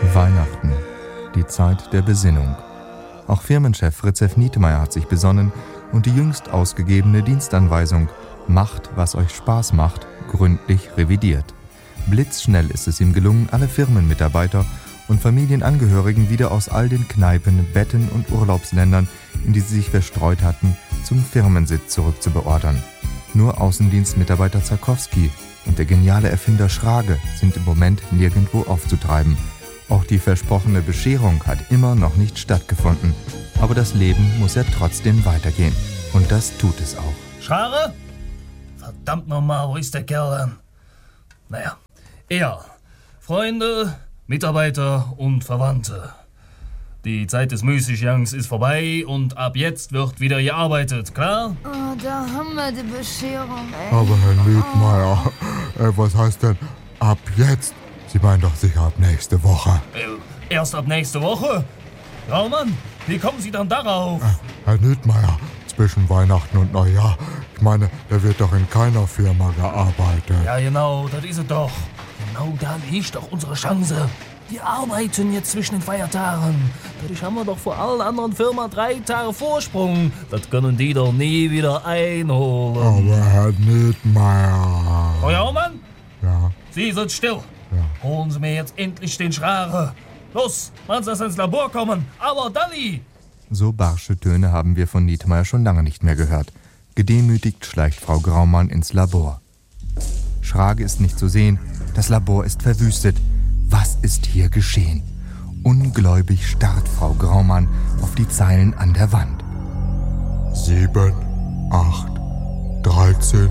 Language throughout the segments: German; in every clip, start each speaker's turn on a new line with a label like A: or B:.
A: Weihnachten, die Zeit der Besinnung. Auch Firmenchef Fritz F. Nietmeyer hat sich besonnen und die jüngst ausgegebene Dienstanweisung »Macht, was euch Spaß macht« gründlich revidiert. Blitzschnell ist es ihm gelungen, alle Firmenmitarbeiter und Familienangehörigen wieder aus all den Kneipen, Betten und Urlaubsländern, in die sie sich verstreut hatten, zum Firmensitz zurückzubeordern. Nur Außendienstmitarbeiter Zarkowski und der geniale Erfinder Schrage sind im Moment nirgendwo aufzutreiben. Auch die versprochene Bescherung hat immer noch nicht stattgefunden. Aber das Leben muss ja trotzdem weitergehen. Und das tut es auch.
B: Schrage? Verdammt nochmal, wo ist der Kerl denn? Naja, Freunde, Mitarbeiter und Verwandte. Die Zeit des Müßiggangs ist vorbei und ab jetzt wird wieder gearbeitet, klar?
C: Oh, da haben wir die Bescherung, ey.
D: Aber Herr Nietmeyer, was heißt denn ab jetzt? Sie meinen doch sicher ab nächste Woche.
B: Erst ab nächste Woche? Raumann, wie kommen Sie dann darauf?
D: Herr Nietmeyer, zwischen Weihnachten und Neujahr, ich meine, da wird doch in keiner Firma gearbeitet.
B: Ja, genau, das ist es doch. Genau da liegt doch unsere Chance. Die arbeiten jetzt zwischen den Feiertagen. Dadurch haben wir doch vor allen anderen Firmen 3 Tage Vorsprung. Das können die doch nie wieder einholen.
D: Aber Herr Nietmeyer...
B: Frau Jaumann?
D: Ja?
B: Sie sind still.
D: Ja.
B: Holen Sie mir jetzt endlich den Schrage. Los, machen Sie das ins Labor kommen. Aber Dalli!
A: So barsche Töne haben wir von Nietmeyer schon lange nicht mehr gehört. Gedemütigt schleicht Frau Graumann ins Labor. Schrage ist nicht zu sehen. Das Labor ist verwüstet. Was ist hier geschehen? Ungläubig starrt Frau Graumann auf die Zeilen an der Wand.
D: 7, 8, 13,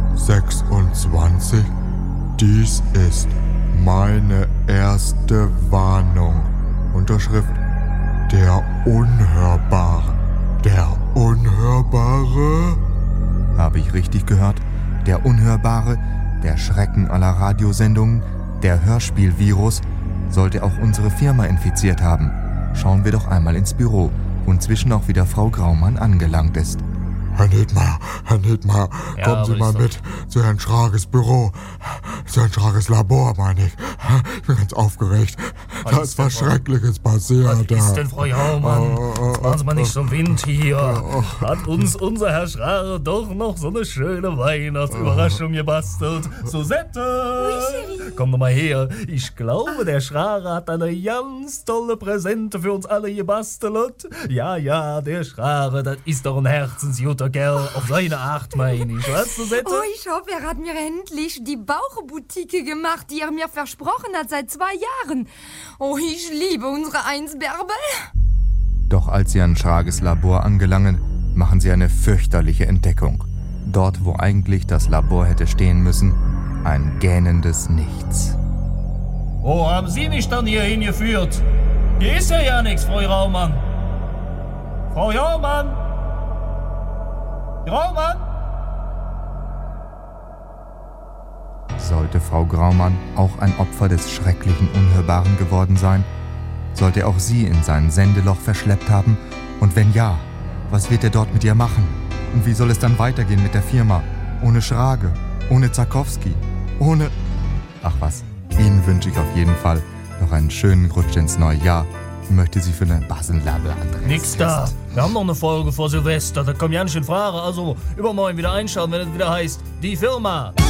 D: 26. Dies ist meine erste Warnung. Unterschrift: Der Unhörbare. Der Unhörbare?
A: Habe ich richtig gehört? Der Unhörbare, der Schrecken aller Radiosendungen, der Hörspielvirus, sollte auch unsere Firma infiziert haben. Schauen wir doch einmal ins Büro, wo inzwischen auch wieder Frau Graumann angelangt ist.
D: Herr Nietmeyer,
B: Ja,
D: kommen Sie mal mit zu Herrn Schrages Büro. Zu Herrn Schrages Labor, meine ich. Ich bin ganz aufgeregt. Da ist was Schreckliches passiert.
B: Was ist denn, Frau Jaumann? Jetzt machen Sie mal nicht so einen Wind hier. Hat uns unser Herr Schrage doch noch so eine schöne Weihnachtsüberraschung gebastelt. Susette! Komm doch mal her. Ich glaube, der Schrage hat eine ganz tolle Präsente für uns alle gebastelt. Ja, der Schrage, das ist doch ein Herzensjuter Kerl. Auf seine Art, meine ich. Was, Susette?
C: Oh, ich hoffe, er hat mir endlich die Baucheboutique gemacht, die er mir versprochen hat seit 2 Jahren. Oh, ich liebe unsere Einsbärbel.
A: Doch als sie an Schrages Labor angelangen, machen sie eine fürchterliche Entdeckung. Dort, wo eigentlich das Labor hätte stehen müssen, ein gähnendes Nichts.
B: Oh, haben Sie mich dann hier hingeführt? Hier ist ja nichts, Frau Raumann. Frau Jaumann! Graumann!
A: Sollte Frau Graumann auch ein Opfer des schrecklichen Unhörbaren geworden sein? Sollte auch sie in sein Sendeloch verschleppt haben? Und wenn ja, was wird er dort mit ihr machen? Und wie soll es dann weitergehen mit der Firma? Ohne Schrage, ohne Zarkowski, ohne... Ach was, Ihnen wünsche ich auf jeden Fall noch einen schönen Rutsch ins neue Jahr. Ich möchte Sie für eine Basenlabel Andreas.
B: Nix da. Wir haben noch eine Folge vor Silvester. Da kommt ja nicht in Frage. Also übermorgen wieder einschalten, wenn es wieder heißt, die Firma.